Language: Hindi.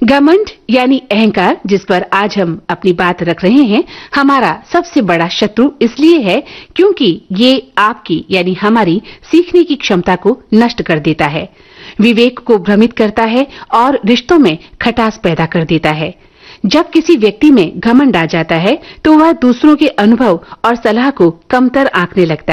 घमंड यानी अहंकार, जिस पर आज हम अपनी बात रख रहे हैं, हमारा सबसे बड़ा शत्रु इसलिए है क्योंकि ये आपकी यानी हमारी सीखने की क्षमता को नष्ट कर देता है, विवेक को भ्रमित करता है और रिश्तों में खटास पैदा कर देता है। जब किसी व्यक्ति में घमंड आ जाता है तो वह दूसरों के अनुभव और सलाह को कमतर आंकने लगता है।